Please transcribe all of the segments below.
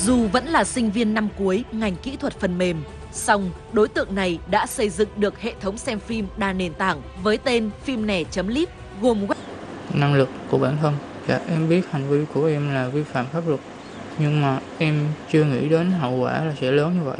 Dù vẫn là sinh viên năm cuối ngành kỹ thuật phần mềm, song đối tượng này đã xây dựng được hệ thống xem phim đa nền tảng với tên phimnè.lib gồm web. Năng lực của bản thân, dạ em biết hành vi của em là vi phạm pháp luật, nhưng mà em chưa nghĩ đến hậu quả là sẽ lớn như vậy.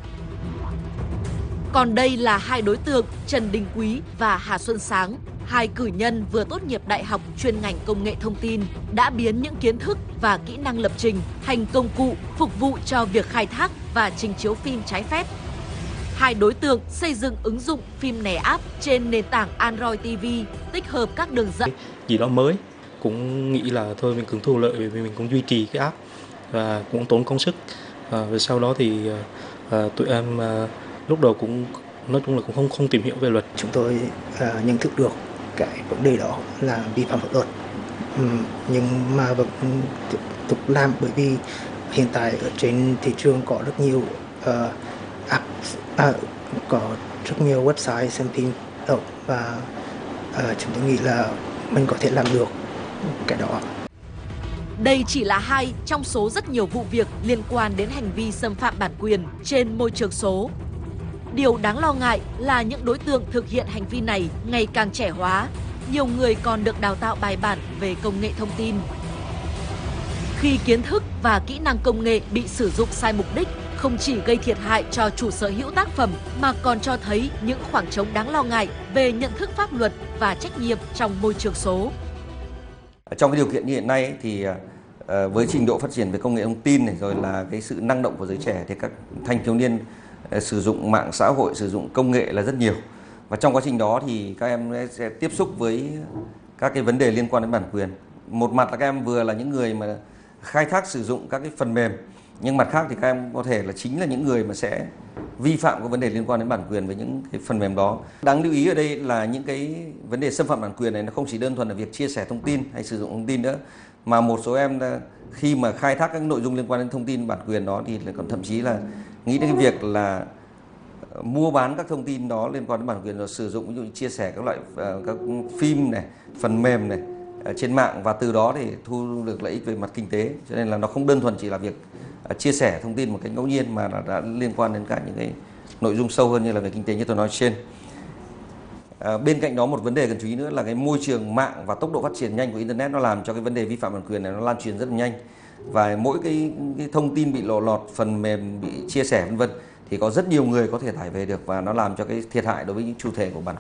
Còn đây là hai đối tượng Trần Đình Quý và Hà Xuân Sáng, hai cử nhân vừa tốt nghiệp đại học chuyên ngành công nghệ thông tin, đã biến những kiến thức và kỹ năng lập trình thành công cụ phục vụ cho việc khai thác và trình chiếu phim trái phép. Hai đối tượng xây dựng ứng dụng phimnè app trên nền tảng Android TV, tích hợp các đường dẫn. Gì đó mới, cũng nghĩ là thôi mình cũng thu lợi vì mình cũng duy trì cái app và cũng tốn công sức. Và sau đó thì tụi em lúc đầu cũng nói chung là cũng không tìm hiểu về luật. Chúng tôi nhận thức được cái vấn đề đó là vi phạm pháp luật, nhưng mà vẫn tiếp tục làm, bởi vì hiện tại ở trên thị trường có rất nhiều app, có rất nhiều website xem phim động, và chúng tôi nghĩ là mình có thể làm được cái đó. Đây chỉ là hai trong số rất nhiều vụ việc liên quan đến hành vi xâm phạm bản quyền trên môi trường số. Điều đáng lo ngại là những đối tượng thực hiện hành vi này ngày càng trẻ hóa, nhiều người còn được đào tạo bài bản về công nghệ thông tin. Khi kiến thức và kỹ năng công nghệ bị sử dụng sai mục đích, không chỉ gây thiệt hại cho chủ sở hữu tác phẩm mà còn cho thấy những khoảng trống đáng lo ngại về nhận thức pháp luật và trách nhiệm trong môi trường số. Trong cái điều kiện như hiện nay thì với trình độ phát triển về công nghệ thông tin này, rồi là cái sự năng động của giới trẻ, thì các thanh thiếu niên sử dụng mạng xã hội, sử dụng công nghệ là rất nhiều. Và trong quá trình đó thì các em sẽ tiếp xúc với các cái vấn đề liên quan đến bản quyền. Một mặt là các em vừa là những người mà khai thác sử dụng các cái phần mềm, nhưng mặt khác thì các em có thể là chính là những người mà sẽ vi phạm các vấn đề liên quan đến bản quyền với những cái phần mềm đó. Đáng lưu ý ở đây là những cái vấn đề xâm phạm bản quyền này nó không chỉ đơn thuần là việc chia sẻ thông tin hay sử dụng thông tin nữa, mà một số em khi mà khai thác các nội dung liên quan đến thông tin bản quyền đó thì còn thậm chí là nghĩ đến cái việc là mua bán các thông tin đó liên quan đến bản quyền, rồi sử dụng ví dụ như chia sẻ các loại các phim này, phần mềm này trên mạng, và từ đó thì thu được lợi ích về mặt kinh tế. Cho nên là nó không đơn thuần chỉ là việc chia sẻ thông tin một cách ngẫu nhiên, mà đã liên quan đến cả những cái nội dung sâu hơn như là về kinh tế như tôi nói trên. Bên cạnh đó, một vấn đề cần chú ý nữa là cái môi trường mạng và tốc độ phát triển nhanh của Internet nó làm cho cái vấn đề vi phạm bản quyền này nó lan truyền rất là nhanh. Và mỗi cái thông tin bị lộ lọt, phần mềm bị chia sẻ vân vân thì có rất nhiều người có thể tải về được, và nó làm cho cái thiệt hại đối với những chủ thể của bản